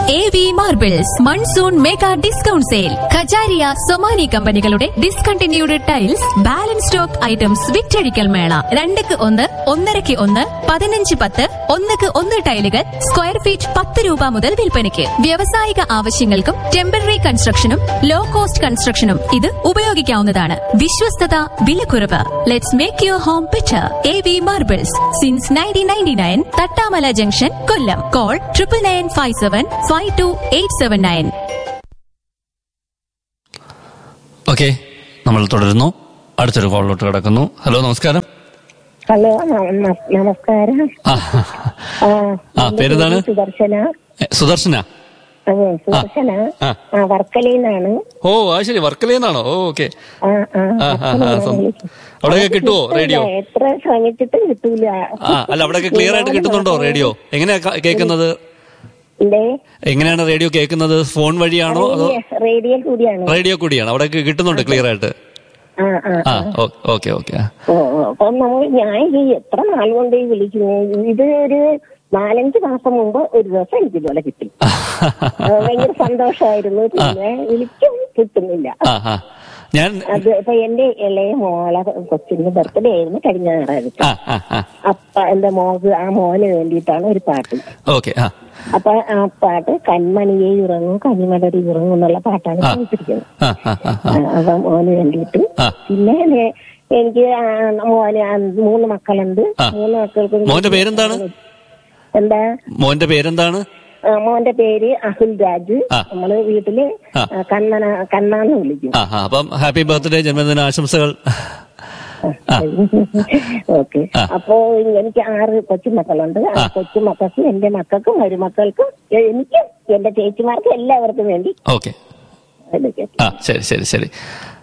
AV Marbles monsoon mega discount sale. Kajaria, Somany കമ്പനികളുടെ discontinued tiles, balance stock items വിറ്റഴിക്കൽ മേള. 2ക്ക് 1, 1.5ക്ക് 1, 15-10, 1ക്ക് 1 ടൈലുകൾ square feet 10 രൂപ മുതൽ വിൽപ്പനയ്ക്ക്. വ്യാവസായിക ആവശ്യങ്ങൾക്കും ടെമ്പററി കൺസ്ട്രക്ഷനും ലോ കോസ്റ്റ് കൺസ്ട്രക്ഷനും ഇത് ഉപയോഗിക്കാവുന്നതാണ്. വിശ്വസ്തത, വിലക്കുറവ്. Let's make your home better. AV Marbles since 1999, Thattamala junction, Kollam. Call 9957522879. Okay, നമ്മൾ തുടരുന്നു. അടുത്തൊരു കോളിലോട്ട് കിടക്കുന്നു. ഹലോ, നമസ്കാരം. ഹലോ, നമസ്കാരം. പേരെന്താണ്? സുദർശന. അതെ, സുദർശന. വർക്കലയിന്നാണ്. ഓ, ശരി, വർക്കലയിന്നാണോ? ഓ, ഓക്കെ. അവിടെയൊക്കെ കിട്ടുവോ റേഡിയോ? എത്ര ശ്രമിച്ചിട്ടും കിട്ടൂല. അല്ല, അവിടെയൊക്കെ ക്ലിയർ ആയിട്ട് കിട്ടുന്നുണ്ടോ റേഡിയോ? എങ്ങനെയാ കേൾക്കുന്നത്? എങ്ങനെയാണ് റേഡിയോ കേൾക്കുന്നത്? ഫോൺ വഴിയാണോ അതോ റേഡിയോ കൂടിയാണ്? അവിടെ കിട്ടുന്നുണ്ട് ക്ലിയർ ആയിട്ട്? Okay okay. അപ്പൊ ഞാൻ എത്ര നാൾ കൊണ്ട് വിളിക്കുന്നു. ഇത് ഒരു 4-5 മാസം മുമ്പ് ഒരു ദിവസം എനിക്ക് ഇതുപോലെ കിട്ടി. ഭയങ്കര സന്തോഷമായിരുന്നു. പിന്നെ വിളിക്കും കിട്ടുന്നില്ല. അത് ഇപ്പൊ എന്റെ ഇളയ മോളെ കൊച്ചിന്റെ ബർത്ത്ഡേ ആയിരുന്നു കഴിഞ്ഞ ഞായറാഴ്ച. അപ്പ എന്റെ ആ മോന് വേണ്ടിയിട്ടാണ് ഒരു പാട്ട്. അപ്പൊ ആ പാട്ട് കൺമണിയെ ഇറങ്ങും കനിമലരി ഇറങ്ങും എന്നുള്ള പാട്ടാണ് ചോദിച്ചിരിക്കുന്നത്. അപ്പൊ മോന് വേണ്ടിയിട്ട്. പിന്നെ എനിക്ക് മോന് 3 മക്കളുണ്ട്. 3 മക്കൾക്ക് മോന്റെ പേരെന്താണ്? എന്താ മോന്റെ പേരെന്താണ്? മോന്റെ പേര് അഹുൽ രാജ്. നമ്മള് വീട്ടില് കണ്ണാന്ന് വിളിക്കും. അപ്പം ഹാപ്പി ബർത്ത്ഡേ, ജന്മദിന ആശംസകൾ. ഓക്കെ. അപ്പോ എനിക്ക് 6 കൊച്ചുമക്കളുണ്ട്. ആ കൊച്ചുമക്കൾക്കും എന്റെ മക്കൾക്കും മരുമക്കൾക്കും എനിക്കും എന്റെ ചേച്ചിമാർക്കും എല്ലാവർക്കും വേണ്ടി. ഓക്കെ, ശരി ശരി ശരി.